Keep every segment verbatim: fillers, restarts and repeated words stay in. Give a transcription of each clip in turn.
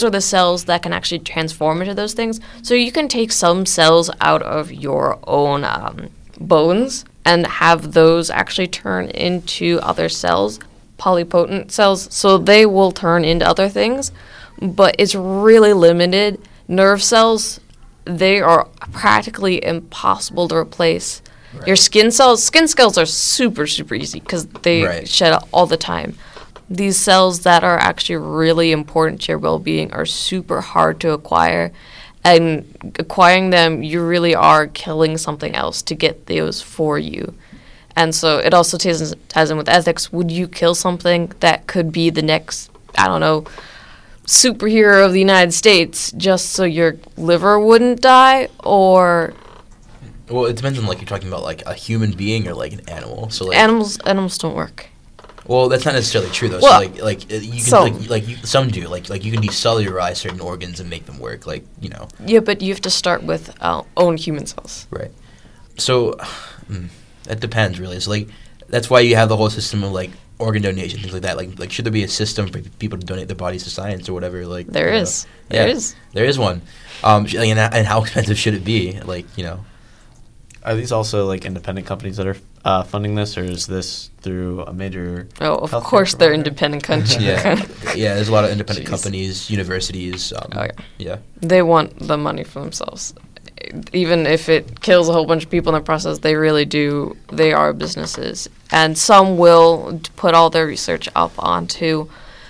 are the cells that can actually transform into those things. So you can take some cells out of your own um, bones and have those actually turn into other cells, polypotent cells, so they will turn into other things, but it's really limited. Nerve cells, they are practically impossible to replace. Right. Your skin cells, skin cells are super, super easy because they right. shed all the time. These cells that are actually really important to your well-being are super hard to acquire, and acquiring them, you really are killing something else to get those for you. And so it also ties, ties in with ethics. Would you kill something that could be the next, I don't know, superhero of the United States just so your liver wouldn't die? Or... Well, it depends on, like, you're talking about, like, a human being or, like, an animal. So like Animals animals don't work. Well, that's not necessarily true, though. Well, so, like, like you can, some. like, like you, some do. Like, like you can decellularize certain organs and make them work. Like, you know. Yeah, but you have to start with uh, own human cells. Right. So, mm, that depends, really. So, like, that's why you have the whole system of, like, organ donation, things like that. Like, like should there be a system for people to donate their bodies to science or whatever? Like, there is. Know. There yeah, is. There is one. Um, and, and how expensive should it be? Like, you know. Are these also, like, independent companies that are uh, funding this, or is this through a major Oh, of course they're independent countries. yeah. yeah, there's a lot of independent Jeez. companies, universities. Um, oh, yeah. yeah. They want the money for themselves. Even if it kills a whole bunch of people in the process, they really do. They are businesses. And some will put all their research up onto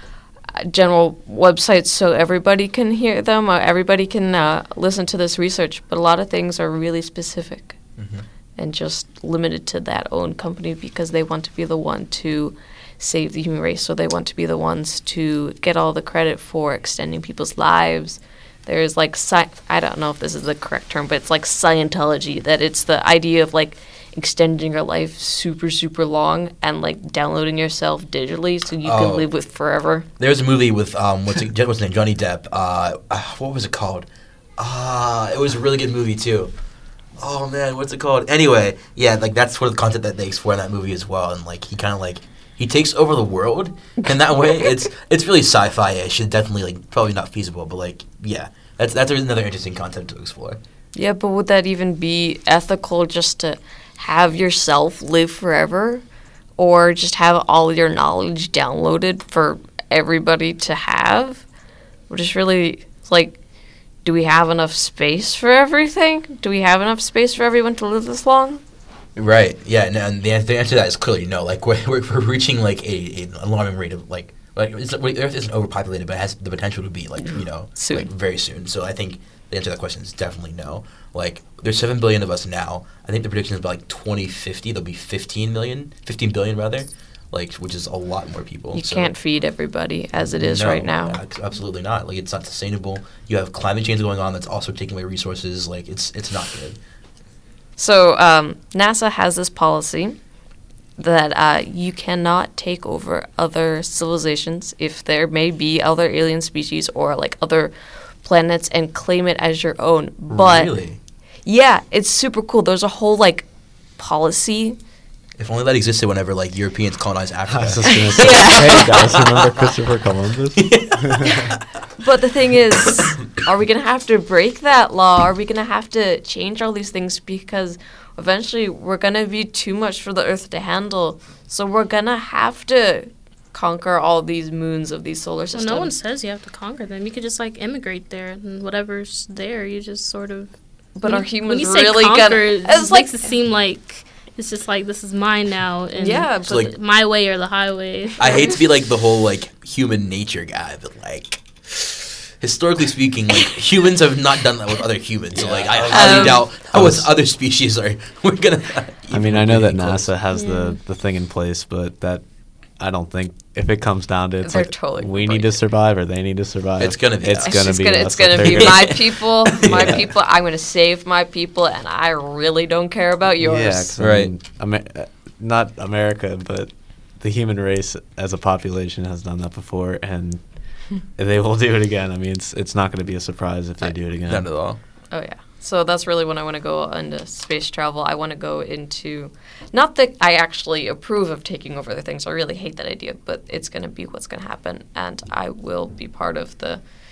general websites so everybody can hear them, or everybody can uh, listen to this research. But a lot of things are really specific. Mm-hmm. And just limited to that own company because they want to be the one to save the human race. So they want to be the ones to get all the credit for extending people's lives. There's like, sci- I don't know if this is the correct term, but it's like Scientology, that it's the idea of like extending your life super, super long and like downloading yourself digitally so you oh, can live with forever. There's a movie with, um, what's, it, what's his name, Johnny Depp. Uh, uh, what was it called? Uh, it was a really good movie too. Oh man, what's it called? Anyway, yeah, like that's sort of the content that they explore in that movie as well, and like he kind of like he takes over the world in that way. It's it's really sci-fi-ish. It's definitely like probably not feasible, but like yeah, that's that's another interesting concept to explore. Yeah, but would that even be ethical just to have yourself live forever, or just have all your knowledge downloaded for everybody to have? Which is really like. Do we have enough space for everything? Do we have enough space for everyone to live this long? Right. Yeah. And, and the, the answer to that is clearly no. Like we're we're, we're reaching like a an alarming rate of like like it's, Earth isn't overpopulated, but it has the potential to be like you know soon. like very soon. So I think the answer to that question is definitely no. Like there's seven billion of us now. I think the prediction is by like twenty fifty there'll be fifteen million, fifteen billion rather. Like, which is a lot more people. You so. can't feed everybody as it is no, right now. Absolutely not. Like, it's not sustainable. You have climate change going on that's also taking away resources. Like, it's it's not good. So, um, NASA has this policy that uh, you cannot take over other civilizations if there may be other alien species or, like, other planets and claim it as your own. But really? Yeah, it's super cool. There's a whole, like, policy. If only that existed whenever, like, Europeans colonized Africa. I was just going to say, hey, guys, remember Christopher Columbus? But the thing is, are we going to have to break that law? Are we going to have to change all these things? Because eventually we're going to be too much for the Earth to handle. So we're going to have to conquer all these moons of these solar systems. Well, no one says you have to conquer them. You could just, like, immigrate there, and whatever's there, you just sort of... But when are humans you, when you really say conquer, going to... It like, makes it seem like... It's just like, this is mine now, and yeah, but so like, my way or the highway. I hate to be like the whole like human nature guy, but like historically speaking, like humans have not done that with other humans. Yeah. So like I highly um, doubt how with other species are we're gonna. I mean, I know that close. NASA has yeah. the the thing in place, but that I don't think if it comes down to it, it's They're like totally we need to survive or they need to survive. It's gonna be. It's us. gonna it's be. Gonna, us. it's gonna They're be gonna my people. My yeah. people. I'm gonna save my people, and I really don't care about yours. Yeah, right. I mean, Amer- not America, but the human race as a population has done that before, and they will do it again. I mean, it's it's not going to be a surprise if they do it again. Not at all. Oh yeah. So that's really when I want to go into space travel. I want to go into, not that I actually approve of taking over other things. I really hate that idea, but it's going to be what's going to happen, and I will be part of the